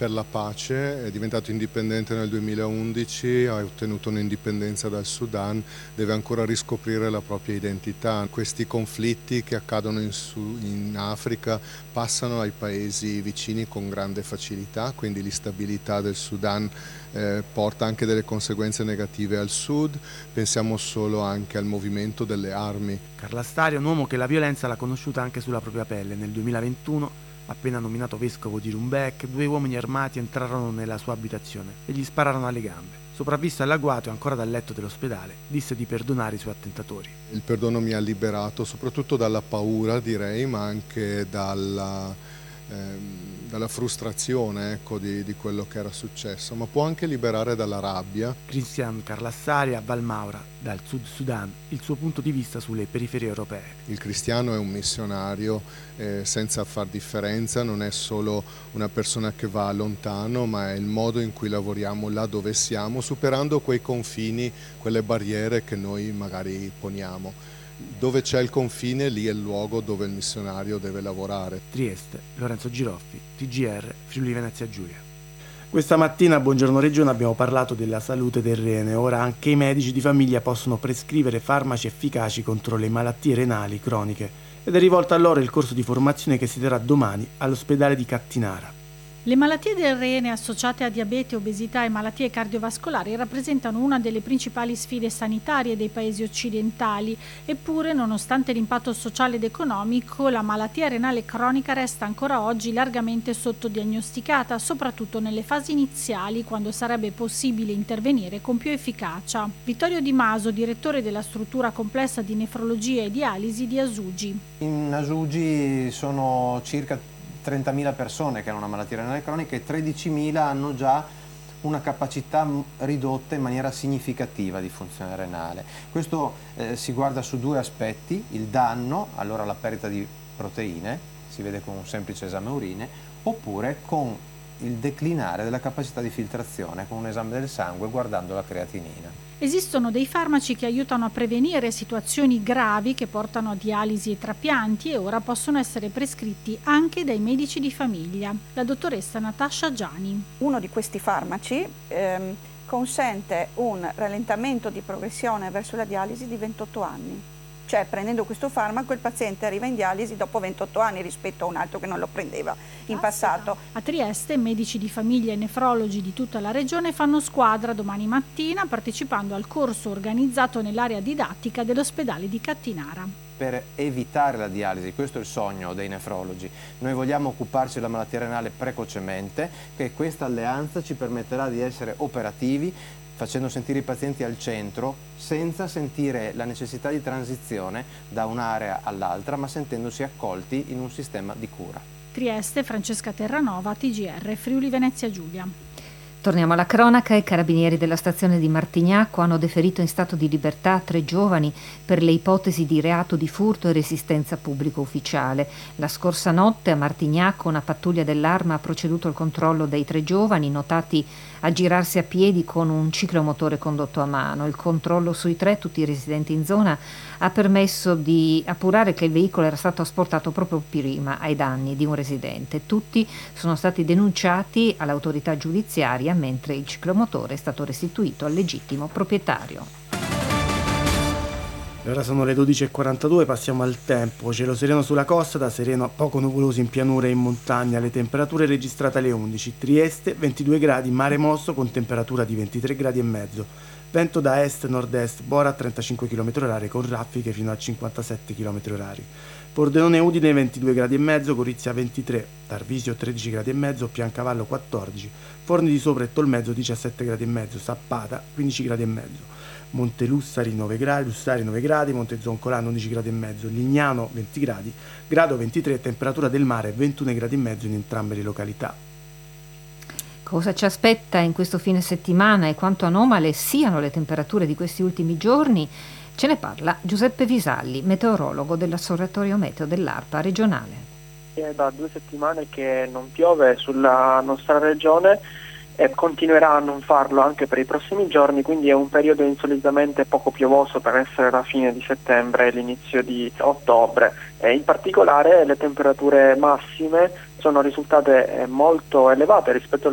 per la pace, è diventato indipendente nel 2011, ha ottenuto un'indipendenza dal Sudan, deve ancora riscoprire la propria identità. Questi conflitti che accadono in Africa passano ai paesi vicini con grande facilità, quindi l'instabilità del Sudan porta anche delle conseguenze negative al sud. Pensiamo solo anche al movimento delle armi. Carla Stari è un uomo che la violenza l'ha conosciuta anche sulla propria pelle. Nel 2021, appena nominato vescovo di Rumbek, 2 uomini armati entrarono nella sua abitazione e gli spararono alle gambe. Sopravvisto all'agguato e ancora dal letto dell'ospedale, disse di perdonare i suoi attentatori. Il perdono mi ha liberato soprattutto dalla paura, direi, ma anche dalla frustrazione, ecco, di quello che era successo, ma può anche liberare dalla rabbia. Christian Carlassari a Valmaura, dal Sud Sudan, il suo punto di vista sulle periferie europee. Il cristiano è un missionario senza far differenza, non è solo una persona che va lontano, ma è il modo in cui lavoriamo là dove siamo, superando quei confini, quelle barriere che noi magari poniamo. Dove c'è il confine, lì è il luogo dove il missionario deve lavorare. Trieste, Lorenzo Giroffi, TGR, Friuli Venezia Giulia. Questa mattina a Buongiorno Regione abbiamo parlato della salute del rene. Ora anche i medici di famiglia possono prescrivere farmaci efficaci contro le malattie renali croniche ed è rivolto a loro il corso di formazione che si terrà domani all'ospedale di Cattinara. Le malattie del rene associate a diabete, obesità e malattie cardiovascolari rappresentano una delle principali sfide sanitarie dei paesi occidentali, eppure nonostante l'impatto sociale ed economico, la malattia renale cronica resta ancora oggi largamente sottodiagnosticata, soprattutto nelle fasi iniziali, quando sarebbe possibile intervenire con più efficacia. Vittorio Di Maso, direttore della struttura complessa di nefrologia e dialisi di Asugi. In Asugi sono circa 30.000 persone che hanno una malattia renale cronica e 13.000 hanno già una capacità ridotta in maniera significativa di funzione renale. Questo si guarda su 2 aspetti: il danno, allora la perdita di proteine, si vede con un semplice esame urine, oppure con il declinare della capacità di filtrazione con un esame del sangue guardando la creatinina. Esistono dei farmaci che aiutano a prevenire situazioni gravi che portano a dialisi e trapianti e ora possono essere prescritti anche dai medici di famiglia. La dottoressa Natascia Giani. Uno di questi farmaci consente un rallentamento di progressione verso la dialisi di 28 anni. Cioè, prendendo questo farmaco il paziente arriva in dialisi dopo 28 anni rispetto a un altro che non lo prendeva in passato. A Trieste medici di famiglia e nefrologi di tutta la regione fanno squadra domani mattina partecipando al corso organizzato nell'area didattica dell'ospedale di Cattinara. Per evitare la dialisi, questo è il sogno dei nefrologi. Noi vogliamo occuparci della malattia renale precocemente, che questa alleanza ci permetterà di essere operativi, facendo sentire i pazienti al centro, senza sentire la necessità di transizione da un'area all'altra, ma sentendosi accolti in un sistema di cura. Trieste, Francesca Terranova, TGR, Friuli Venezia Giulia. Torniamo alla cronaca. I carabinieri della stazione di Martignacco hanno deferito in stato di libertà 3 giovani per le ipotesi di reato di furto e resistenza pubblico ufficiale. La scorsa notte a Martignacco una pattuglia dell'Arma ha proceduto al controllo dei 3 giovani notati a girarsi a piedi con un ciclomotore condotto a mano. Il controllo sui 3, tutti residenti in zona, ha permesso di appurare che il veicolo era stato asportato proprio prima ai danni di un residente. Tutti sono stati denunciati all'autorità giudiziaria, mentre il ciclomotore è stato restituito al legittimo proprietario. Ora sono le 12:42, passiamo al tempo. Cielo sereno sulla costa, da sereno a poco nuvoloso in pianura e in montagna. Le temperature registrate alle 11. Trieste 22 gradi, mare mosso con temperatura di 23 gradi e mezzo. Vento da est-nord-est, Bora a 35 km/h con raffiche fino a 57 km/h. Pordenone Udine 22 gradi e mezzo, Gorizia 23, Tarvisio 13 gradi e mezzo, Piancavallo 14, Forni di Sopra e Tolmezzo 17 gradi e mezzo, Sappata 15 gradi e mezzo. Montelussari 9 gradi, Lussari 9 gradi, Montezoncolano 11 gradi e mezzo, Lignano 20 gradi, Grado 23, temperatura del mare 21 gradi e mezzo in entrambe le località. Cosa ci aspetta in questo fine settimana e quanto anomale siano le temperature di questi ultimi giorni? Ce ne parla Giuseppe Visalli, meteorologo dell'Osservatorio Meteo dell'ARPA regionale. È da 2 settimane che non piove sulla nostra regione e continuerà a non farlo anche per i prossimi giorni, quindi è un periodo insolitamente poco piovoso per essere la fine di settembre e l'inizio di ottobre. In particolare le temperature massime sono risultate molto elevate rispetto